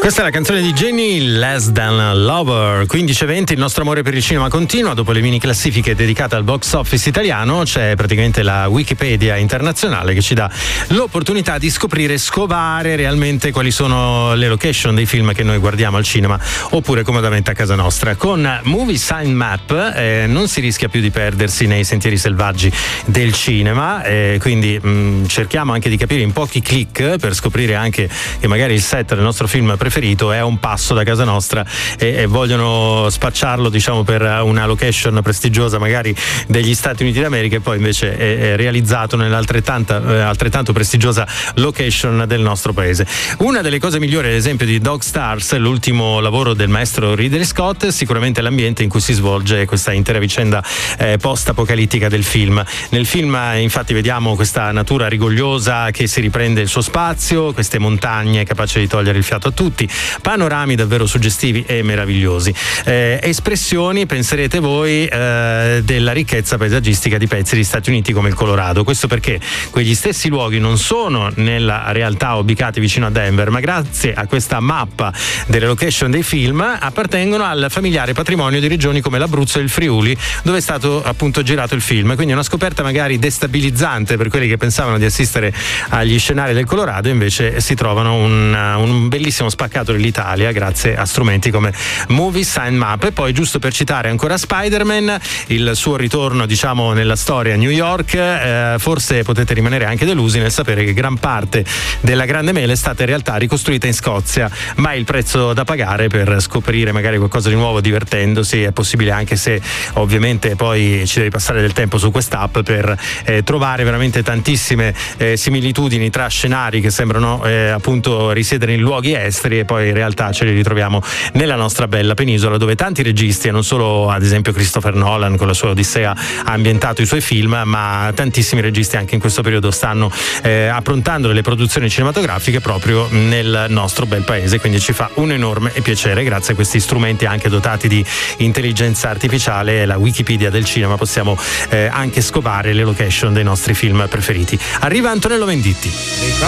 Questa è la canzone di Jenny, Less Than Lover. 15:20, il nostro amore per il cinema continua. Dopo le mini classifiche dedicate al box office italiano c'è praticamente la Wikipedia internazionale che ci dà l'opportunità di scoprire e scovare realmente quali sono le location dei film che noi guardiamo al cinema oppure comodamente a casa nostra. Con Movie Sign Map non si rischia più di perdersi nei sentieri selvaggi del cinema, quindi cerchiamo anche di capire in pochi click per scoprire anche che magari il set del nostro film preferito è a un passo da casa nostra e vogliono spacciarlo, diciamo, per una location prestigiosa magari degli Stati Uniti d'America, e poi invece è realizzato nell'altrettanto prestigiosa location del nostro paese. Una delle cose migliori, ad esempio, di Dog Stars, l'ultimo lavoro del maestro Ridley Scott, sicuramente l'ambiente in cui si svolge questa intera vicenda post-apocalittica del film. Nel film infatti vediamo questa natura rigogliosa che si riprende il suo spazio, queste montagne capaci di togliere il fiato a tutti, panorami davvero suggestivi e meravigliosi, espressioni, penserete voi, della ricchezza paesaggistica di pezzi degli Stati Uniti come il Colorado. Questo perché quegli stessi luoghi non sono nella realtà ubicati vicino a Denver, ma grazie a questa mappa delle location dei film appartengono al familiare patrimonio di regioni come l'Abruzzo e il Friuli, dove è stato appunto girato il film. Quindi è una scoperta magari destabilizzante per quelli che pensavano di assistere agli scenari del Colorado, invece si trovano un bellissimo spaccato dell'Italia grazie a strumenti come Movie Sign Map. E poi, giusto per citare ancora Spider-Man, il suo ritorno, diciamo, nella storia a New York, forse potete rimanere anche delusi nel sapere che gran parte della Grande Mela è stata in realtà ricostruita in Scozia, ma il prezzo da pagare per scoprire magari qualcosa di nuovo divertendosi è possibile, anche se ovviamente poi ci devi passare del tempo su quest'app per trovare veramente tantissime similitudini tra scenari che sembrano appunto risiedere in luoghi esteri e poi in realtà ce li ritroviamo nella nostra bella penisola, dove tanti registi, e non solo ad esempio Christopher Nolan con la sua Odissea ha ambientato i suoi film, ma tantissimi registi anche in questo periodo stanno approntando delle produzioni cinematografiche proprio nel nostro bel paese. Quindi ci fa un enorme piacere, grazie a questi strumenti anche dotati di intelligenza artificiale e la Wikipedia del cinema possiamo anche scovare le location dei nostri film preferiti. Arriva Antonello Venditti.